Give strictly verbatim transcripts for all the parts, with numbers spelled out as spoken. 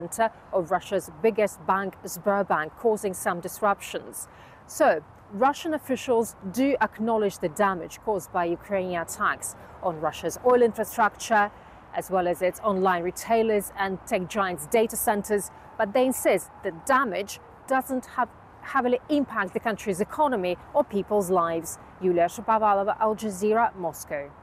of Russia's biggest bank, Sberbank, causing some disruptions. So, Russian officials do acknowledge the damage caused by Ukrainian attacks on Russia's oil infrastructure, as well as its online retailers and tech giants' data centers, but they insist the damage doesn't have heavily impact the country's economy or people's lives. Yulia Shapovalova, Al Jazeera, Moscow.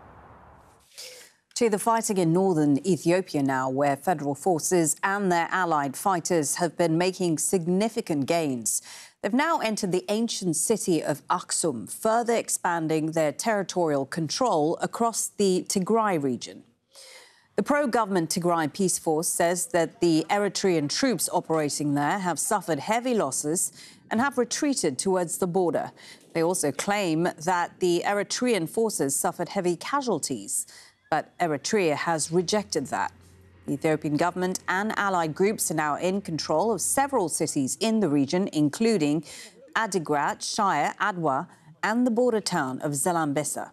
To the fighting in northern Ethiopia now, where federal forces and their allied fighters have been making significant gains. They've now entered the ancient city of Aksum, further expanding their territorial control across the Tigray region. The pro-government Tigray Peace Force says that the Eritrean troops operating there have suffered heavy losses and have retreated towards the border. They also claim that the Eritrean forces suffered heavy casualties, but Eritrea has rejected that. The Ethiopian government and allied groups are now in control of several cities in the region, including Adigrat, Shire, Adwa, and the border town of Zalambesa.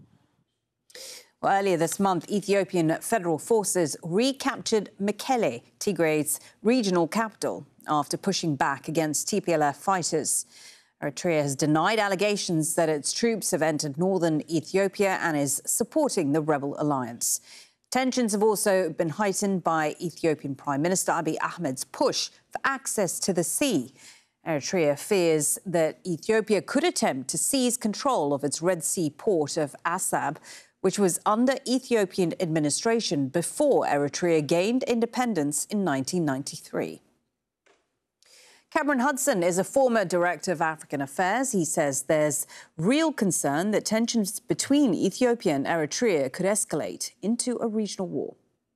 Well, earlier this month, Ethiopian federal forces recaptured Mekelle, Tigray's regional capital, after pushing back against T P L F fighters. Eritrea has denied allegations that its troops have entered northern Ethiopia and is supporting the rebel alliance. Tensions have also been heightened by Ethiopian Prime Minister Abiy Ahmed's push for access to the sea. Eritrea fears that Ethiopia could attempt to seize control of its Red Sea port of Assab, which was under Ethiopian administration before Eritrea gained independence in nineteen ninety-three. Cameron Hudson is a former director of African Affairs. He says there's real concern that tensions between Ethiopia and Eritrea could escalate into a regional war.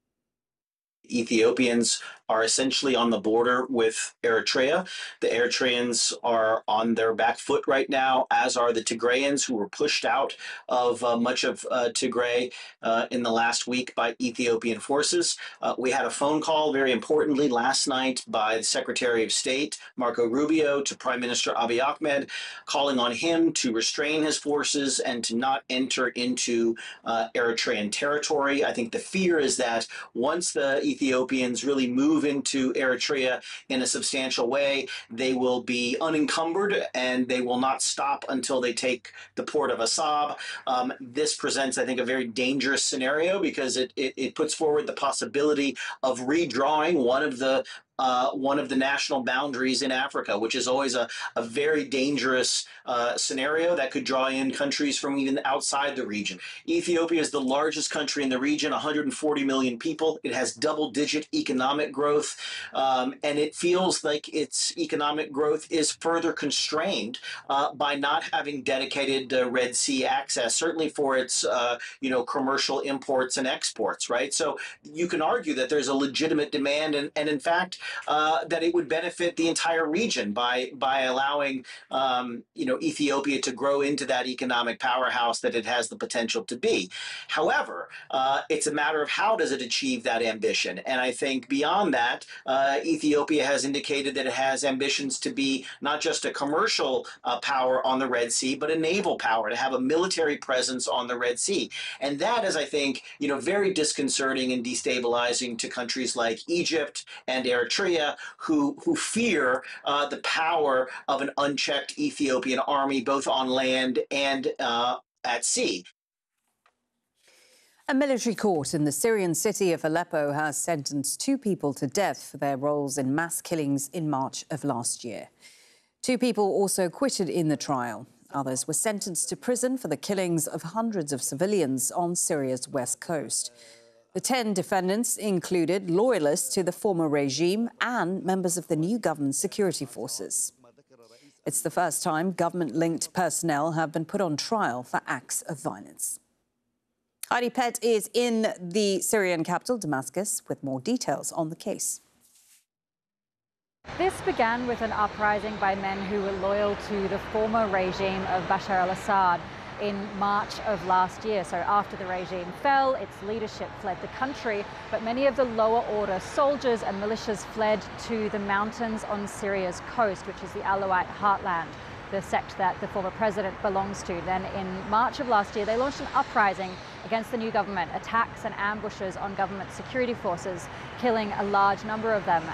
Ethiopians are essentially on the border with Eritrea. The Eritreans are on their back foot right now, as are the Tigrayans, who were pushed out of uh, much of uh, Tigray uh, in the last week by Ethiopian forces. Uh, we had a phone call, very importantly, last night by the Secretary of State, Marco Rubio, to Prime Minister Abiy Ahmed, calling on him to restrain his forces and to not enter into uh, Eritrean territory. I think the fear is that once the Ethiopians really move into Eritrea in a substantial way, they will be unencumbered and they will not stop until they take the port of Assab. Um, this presents, I think, a very dangerous scenario because it, it, it puts forward the possibility of redrawing one of the Uh, one of the national boundaries in Africa, which is always a, a very dangerous uh, scenario that could draw in countries from even outside the region. Ethiopia is the largest country in the region, one hundred forty million people. It has double-digit economic growth, um, and it feels like its economic growth is further constrained uh, by not having dedicated uh, Red Sea access, certainly for its uh, you know, commercial imports and exports, right? So you can argue that there's a legitimate demand, and, and in fact, Uh, that it would benefit the entire region by by allowing um, you know, Ethiopia to grow into that economic powerhouse that it has the potential to be. However, uh, it's a matter of how does it achieve that ambition, and I think beyond that, uh, Ethiopia has indicated that it has ambitions to be not just a commercial uh, power on the Red Sea, but a naval power, to have a military presence on the Red Sea, and that is, I think, you know, very disconcerting and destabilizing to countries like Egypt and Eritrea. Who, who fear uh, the power of an unchecked Ethiopian army, both on land and uh, at sea. A military court in the Syrian city of Aleppo has sentenced two people to death for their roles in mass killings in March of last year. Two people also acquitted in the trial. Others were sentenced to prison for the killings of hundreds of civilians on Syria's west coast. The ten defendants included loyalists to the former regime and members of the new government security forces. It's the first time government-linked personnel have been put on trial for acts of violence. Heidi Pett is in the Syrian capital, Damascus, with more details on the case. This began with an uprising by men who were loyal to the former regime of Bashar al-Assad in March of last year. So after the regime fell, its leadership fled the country, but many of the lower order soldiers and militias fled to the mountains on Syria's coast, which is the Alawite heartland, the sect that the former president belongs to. Then in March of last year, they launched an uprising against the new government, attacks and ambushes on government security forces, killing a large number of them.